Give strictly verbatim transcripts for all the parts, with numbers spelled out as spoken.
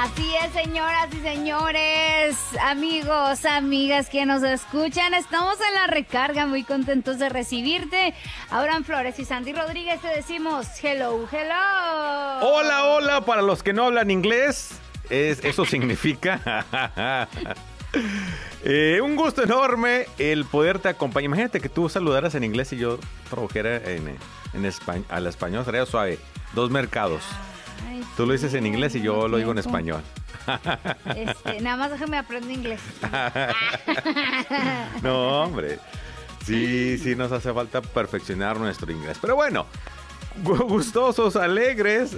Así es, señoras y señores, amigos, amigas que nos escuchan, estamos en la recarga, muy contentos de recibirte. Abraham Flores y Sandy Rodríguez te decimos hello, hello. Hola, hola, para los que no hablan inglés, es, eso significa... eh, un gusto enorme el poderte acompañar. Imagínate que tú saludaras en inglés y yo tradujera en, en español, al español, sería suave. Dos mercados. Ay, Tú lo dices sí, en inglés y yo lo digo en tiempo. español. Este, nada más déjame aprender inglés. No, hombre. Sí, sí nos hace falta perfeccionar nuestro inglés. Pero bueno, gu- gustosos, alegres.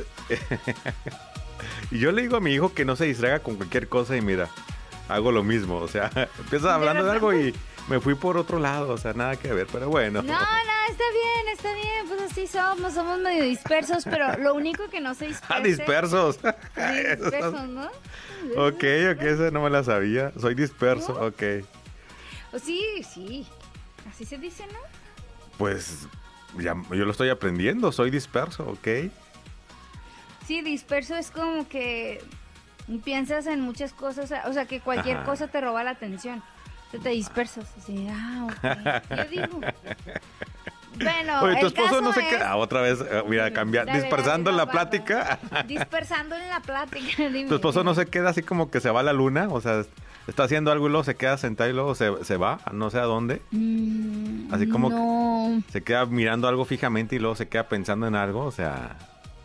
Y yo le digo a mi hijo que no se distraiga con cualquier cosa y mira, hago lo mismo. O sea, empiezas hablando de algo y me fui por otro lado. O sea, nada que ver, pero bueno. No, no, está bien, está bien, pues así somos, somos medio dispersos, pero lo único que no se dispersa. Ah, dispersos. Sí, dispersos, ¿no? Ok, ok, esa no me la sabía. Soy disperso, ¿No? ok. O sí, sí, así se dice, ¿no? Pues ya, yo lo estoy aprendiendo, soy disperso, ok. Sí, disperso es como que piensas en muchas cosas, o sea, que cualquier Ajá. cosa te roba la atención. Te, te dispersas, así, ah, ok. Yo digo. Bueno, Oye, tu el esposo caso no se es- queda. Otra vez, eh, mira, cambiar, Dale, dispersando dale, la no, plática. va, va. Dispersando en la plática, dime. Tu esposo no dime. se queda así como que se va a la luna, o sea, está haciendo algo y luego se queda sentado y luego se, se va, a no sé a dónde. Mm, Así como no. Se queda mirando algo fijamente y luego se queda pensando en algo, o sea...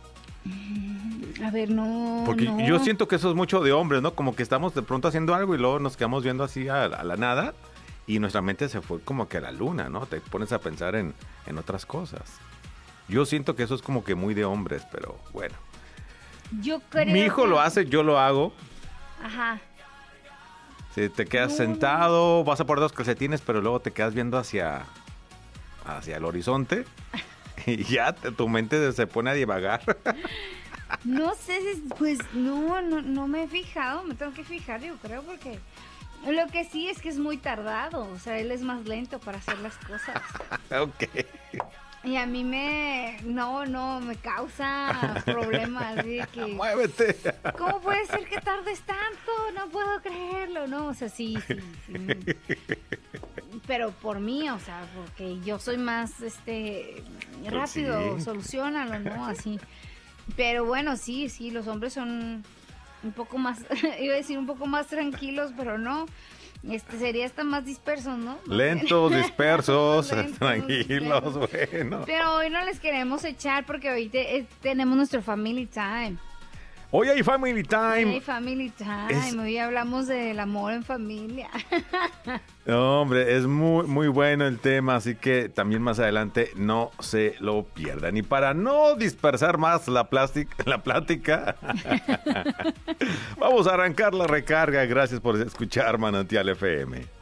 A ver, no. Porque no. yo siento que eso es mucho de hombres, ¿no? Como que estamos de pronto haciendo algo y luego nos quedamos viendo así a, a la nada y nuestra mente se fue como que a la luna, ¿no? Te pones a pensar en, en otras cosas. Yo siento que eso es como que muy de hombres, pero bueno. Yo creo. Mi hijo que- lo hace, yo lo hago. Ajá. Si te quedas No. sentado, vas a poner dos calcetines, pero luego te quedas viendo hacia, hacia el horizonte y ya te- tu mente se pone a divagar. No sé si, pues no, no, no me he fijado, me tengo que fijar, yo creo, porque lo que sí es que es muy tardado, o sea, él es más lento para hacer las cosas. Ok. Y a mí me, no, no, me causa problemas, de que, Muévete. ¿cómo puede ser que tardes tanto? No puedo creerlo, ¿no? O sea, sí, sí, sí. Pero por mí, o sea, porque yo soy más, este, rápido, sí. solucionalo, ¿no? Así. Pero bueno, sí, sí, los hombres son un poco más, iba a decir un poco más tranquilos, pero no. Este sería hasta más dispersos, ¿no? Lentos, dispersos, Lentos, tranquilos, dispersos. bueno. Pero hoy no les queremos echar porque hoy te- eh, tenemos nuestro family time. Hoy hay Family Time. Hey, family time. Es- Hoy hablamos del amor en familia. No, hombre, es muy, muy bueno el tema, así que también más adelante no se lo pierdan. Y para no dispersar más la, plástica, la plática, vamos a arrancar la recarga. Gracias por escuchar Manantial F M.